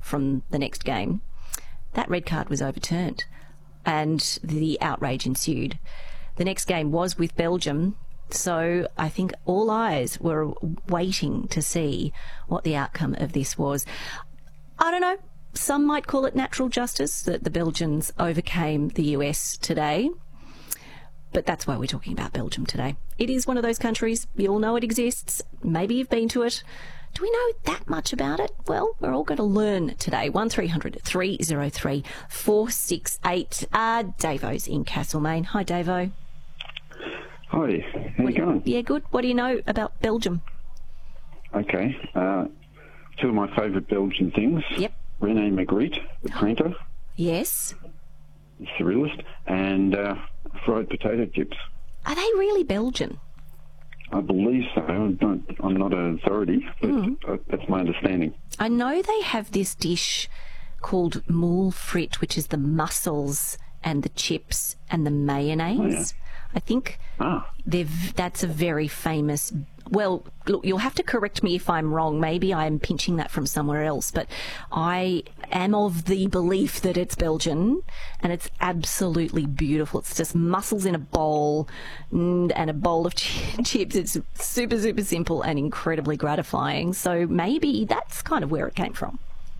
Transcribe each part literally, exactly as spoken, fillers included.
from the next game, that red card was overturned and the outrage ensued. The next game was with Belgium, so I think all eyes were waiting to see what the outcome of this was. I don't know. Some might call it natural justice that the Belgians overcame the U S today. But that's why we're talking about Belgium today. It is one of those countries. You all know it exists. Maybe you've been to it. Do we know that much about it? Well, we're all going to learn today. one three hundred three oh three four six eight. Uh, Davo's in Castlemaine. Hi, Davo. Hi, how What, you going? Yeah, good. What do you know about Belgium? Okay, uh, two of my favourite Belgian things. Yep. René Magritte, the painter, Yes. the surrealist, and uh, fried potato chips. Are they really Belgian? I believe so. I'm not, I'm not an authority, but Mm. uh, that's my understanding. I know they have this dish called moule frite, which is the mussels and the chips and the mayonnaise. Oh, I think Ah, they've, that's a very famous... Well, look, you'll have to correct me if I'm wrong. Maybe I'm pinching that from somewhere else, but I am of the belief that it's Belgian, and it's absolutely beautiful. It's just mussels in a bowl and, and a bowl of ch- chips. It's super, super simple and incredibly gratifying. So maybe that's kind of where it came from.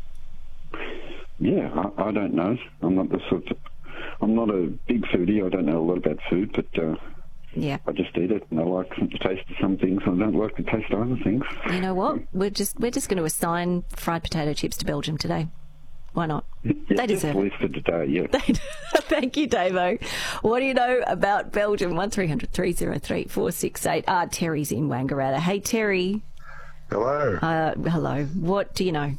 yeah, I, I don't know. I'm not the sort of... I'm not a big foodie. I don't know a lot about food, but... Uh, Yeah. I just eat it, and I like the taste of some things. I don't like the taste of other things. You know what? We're just we're just going to assign fried potato chips to Belgium today. Why not? Yeah, They deserve it. For today, yeah. Thank you, Davo. What do you know about Belgium? one three hundred three oh three four six eight. Ah, Terry's in Wangaratta. Hey, Terry. Hello. Uh, hello. What do you know?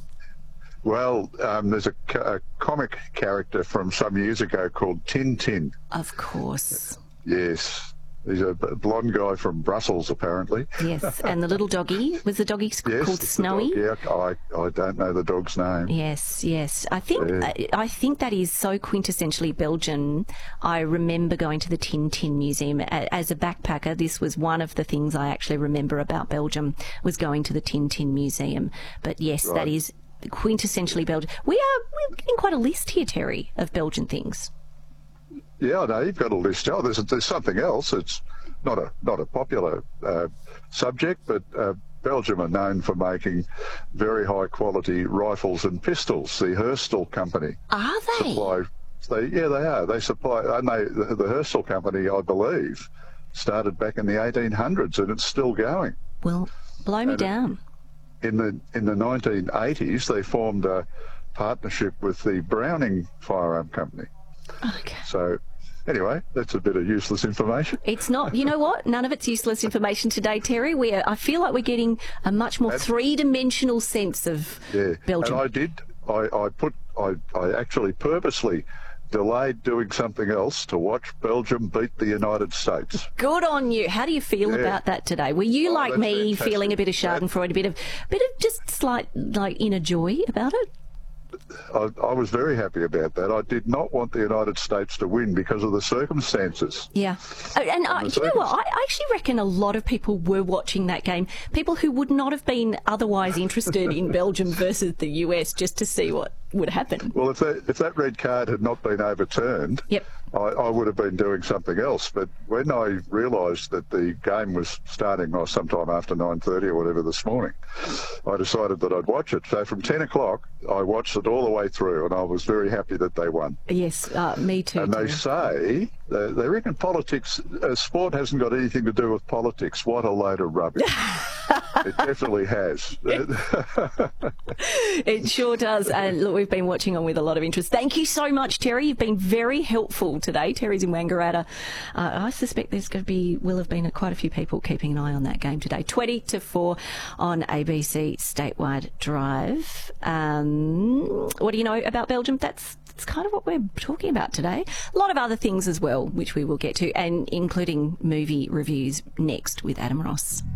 Well, um, there's a, a comic character from some years ago called Tintin. Of course. Yes. He's a blonde guy from Brussels, apparently. Yes, and the little doggy. Was the doggy Yes, called it's the Snowy? dog. Yeah, I, I don't know the dog's name. Yes, yes. I think Yeah. I, I think that is so quintessentially Belgian. I remember going to the Tintin Museum A- as a backpacker. This was one of the things I actually remember about Belgium, was going to the Tintin Museum. But yes, that Right. is quintessentially Belgian. We are we're getting quite a list here, Terry, of Belgian things. Yeah, I know, you've got a list. Oh, there's, there's something else. It's not a not a popular uh, subject, but uh, Belgium are known for making very high quality rifles and pistols. The Herstal Company Are they? supply. They, yeah, they are. They supply, and they the, the Herstal Company, I believe, started back in the eighteen hundreds, and it's still going. Well, blow me And it- down. In the in the nineteen eighties, they formed a partnership with the Browning Firearm Company. Okay. So, anyway, that's a bit of useless information. It's not, you know what? None of it's useless information today, Terry. We are, I feel like we're getting a much more That's- three-dimensional sense of Yeah, Belgium. and I did. I, I put. I, I actually purposely delayed doing something else to watch Belgium beat the United States. Good on you. How do you feel Yeah. about that today? Were you Oh, like that's me, fantastic. feeling a bit of That- Schadenfreude, a bit of, bit of just slight like inner joy about it? I, I was very happy about that. I did not want the United States to win because of the circumstances. Yeah. Oh, and uh, the you know what? I I actually reckon a lot of people were watching that game. People who would not have been otherwise interested in Belgium versus the U S just to see what would happen. Well, if that if that red card had not been overturned, Yep. I, I would have been doing something else. But when I realised that the game was starting uh, sometime after nine thirty or whatever this morning, I decided that I'd watch it. So from ten o'clock, I watched it all the way through, and I was very happy that they won. Yes, uh, me too. And they Terry. say, they, they reckon politics, uh, sport hasn't got anything to do with politics. What a load of rubbish. It definitely has. It sure does. And look, we've been watching on with a lot of interest. Thank you so much, Terry. You've been very helpful today. Terry's in Wangaratta. Uh, I suspect there's going to be, will have been quite a few people keeping an eye on that game today. twenty to four on A B C Statewide Drive. Um, what do you know about Belgium? That's, that's kind of what we're talking about today. A lot of other things as well, which we will get to, and including movie reviews next with Adam Ross.